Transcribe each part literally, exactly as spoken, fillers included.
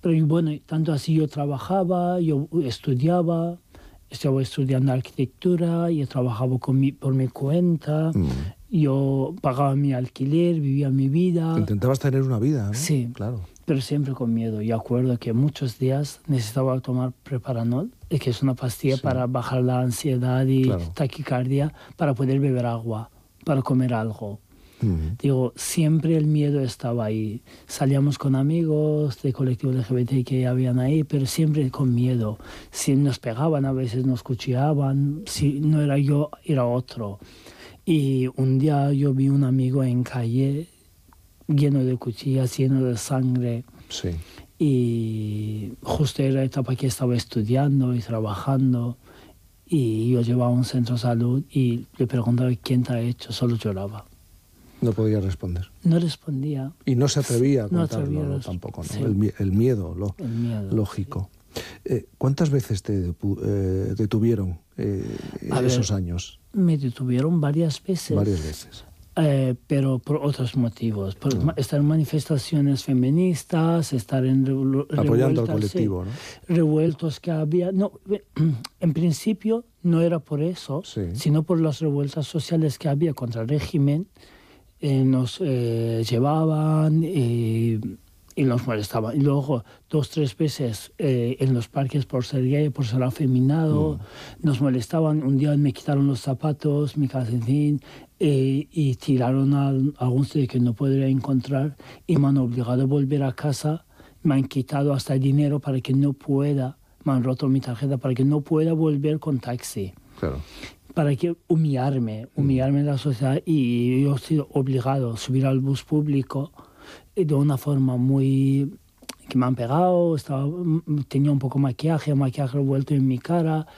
Pero bueno, tanto así yo trabajaba, yo estudiaba, estaba estudiando arquitectura, yo trabajaba con mi, por mi cuenta, mm. yo pagaba mi alquiler, vivía mi vida. Intentabas tener una vida, ¿no? Sí, claro. Pero siempre con miedo. Yo acuerdo que muchos días necesitaba tomar Preparanol, que es una pastilla sí. para bajar la ansiedad y claro. taquicardia, para poder beber agua, para comer algo. Uh-huh. Digo, siempre el miedo estaba ahí. Salíamos con amigos de colectivo L G B T que habían ahí, pero siempre con miedo. Si nos pegaban, a veces nos cuchillaban. Si no era yo, era otro. Y un día yo vi un amigo en calle lleno de cuchillas, lleno de sangre. Sí. Y justo era la etapa que estaba estudiando y trabajando. Y yo llevaba a un centro de salud y le preguntaba quién te ha hecho, solo lloraba. No podía responder. No respondía. Y no se atrevía a no contarlo atrevía tampoco, ¿no? Sí. El, el miedo, lo, el miedo lógico. Sí. Eh, ¿Cuántas veces te eh, detuvieron eh, esos ver, años? Me detuvieron varias veces. Varias veces. Eh, pero por otros motivos. Por no. Estar en manifestaciones feministas, estar en revueltas. Apoyando al colectivo, sí, ¿no? Revueltos que había. No, en principio no era por eso, sí. sino por las revueltas sociales que había contra el régimen. Eh, nos eh, llevaban eh, y nos molestaban. Y luego, dos, tres veces eh, en los parques por ser gay, por ser afeminado, mm. nos molestaban. Un día me quitaron los zapatos, mi calcetín, eh, y tiraron a, a algún sitio que no podría encontrar y me han obligado a volver a casa. Me han quitado hasta el dinero para que no pueda, me han roto mi tarjeta para que no pueda volver con taxi. Claro. Para que humillarme, humillarme en la sociedad, y yo he sido obligado a subir al bus público de una forma muy... que me han pegado, estaba, tenía un poco de maquillaje, maquillaje revuelto en mi cara,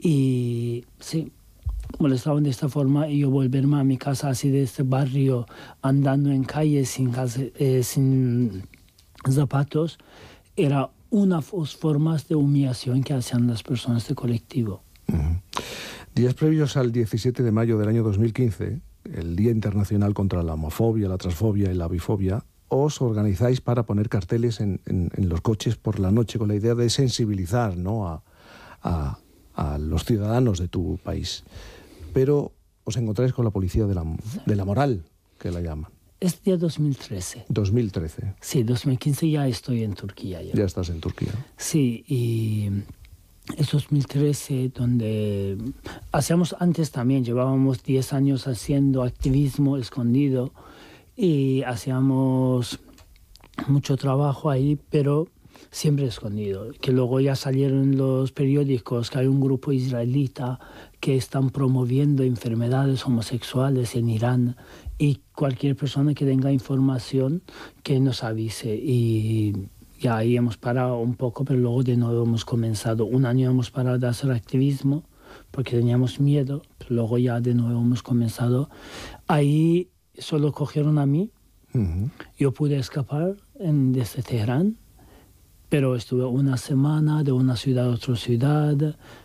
y sí, molestaban de esta forma, y yo volverme a mi casa así de este barrio, andando en calles sin, eh, sin zapatos, era una de las formas de humillación que hacían las personas de colectivo. Uh-huh. Días previos al diecisiete de mayo del año dos mil quince, el Día Internacional contra la Homofobia, la Transfobia y la Bifobia, os organizáis para poner carteles en, en, en los coches por la noche con la idea de sensibilizar, ¿no?, a, a, a los ciudadanos de tu país. Pero os encontráis con la policía de la, de la moral, que la llaman. Es día dos mil trece. dos mil trece. Sí, dos mil quince ya estoy en Turquía. Ya, ya estás en Turquía. Sí, y... es dos mil trece, donde hacíamos antes también, llevábamos diez años haciendo activismo escondido y hacíamos mucho trabajo ahí, pero siempre escondido. Que luego ya salieron los periódicos que hay un grupo israelita que están promoviendo enfermedades homosexuales en Irán, y cualquier persona que tenga información que nos avise. Y ya ahí hemos parado un poco, pero luego de nuevo hemos comenzado. Un año hemos parado de hacer activismo porque teníamos miedo, pero luego ya de nuevo hemos comenzado. Ahí solo cogieron a mí. Uh-huh. Yo pude escapar en, desde Teherán, pero estuve una semana de una ciudad a otra ciudad.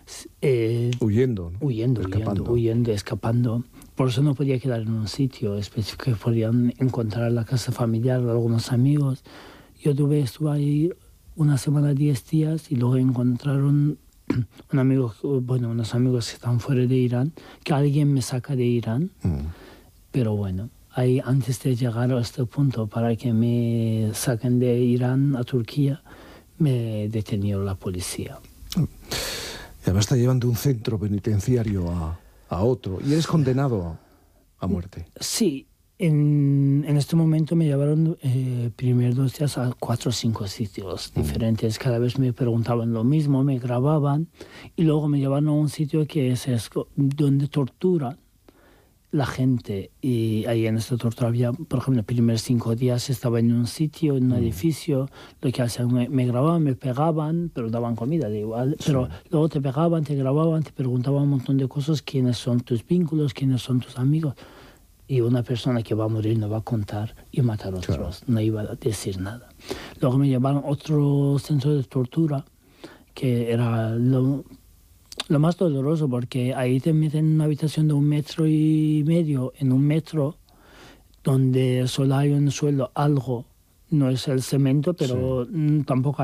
Eh, huyendo, ¿no? Huyendo, escapando. huyendo, huyendo, escapando. Por eso no podía quedar en un sitio específico que podían encontrar la casa familiar o algunos amigos. Yo tuve, estuve ahí una semana, diez días, y luego encontraron un amigo, bueno, unos amigos que están fuera de Irán, que alguien me saca de Irán. Mm. Pero bueno, ahí antes de llegar a este punto, para que me saquen de Irán a Turquía, me detenió la policía. Y además te llevan de un centro penitenciario a, a otro, y eres condenado a muerte. Sí. En, en este momento me llevaron eh, primeros dos días a cuatro o cinco sitios mm. diferentes. Cada vez me preguntaban lo mismo, me grababan, y luego me llevaron a un sitio que es, es donde torturan la gente. Y ahí en esta tortura había, por ejemplo, los primeros cinco días estaba en un sitio, en un mm. edificio. Lo que hacían, me, me grababan, me pegaban, pero daban comida de igual. Sí. Pero luego te pegaban, te grababan, te preguntaban un montón de cosas: quiénes son tus vínculos, quiénes son tus amigos. Y una persona que va a morir no va a contar y matar a otros, claro. No iba a decir nada. Luego me llevaron a otro centro de tortura, que era lo, lo más doloroso, porque ahí te meten en una habitación de un metro y medio, en un metro, donde solo hay un suelo, algo, no es el cemento, pero sí. tampoco hay